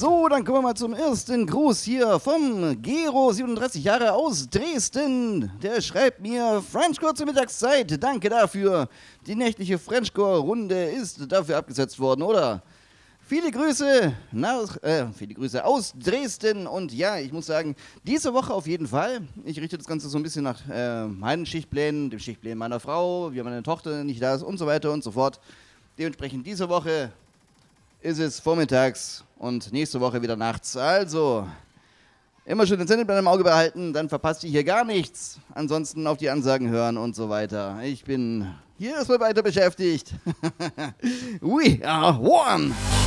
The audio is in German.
So, dann kommen wir mal zum ersten Gruß hier vom Gero, 37 Jahre aus Dresden. Der schreibt mir, Frenchcore zur Mittagszeit, danke dafür. Die nächtliche Frenchcore-Runde ist dafür abgesetzt worden, oder? Viele Grüße aus Dresden und ja, ich muss sagen, diese Woche auf jeden Fall. Ich richte das Ganze so ein bisschen nach meinen Schichtplänen, dem Schichtplan meiner Frau, wie meine Tochter nicht da ist und so weiter und so fort. Dementsprechend diese Woche ist es vormittags und nächste Woche wieder nachts. Also, immer schön den Sendeplan im Auge behalten, dann verpasst ihr hier gar nichts. Ansonsten auf die Ansagen hören und so weiter. Ich bin hier erstmal weiter beschäftigt. We are one!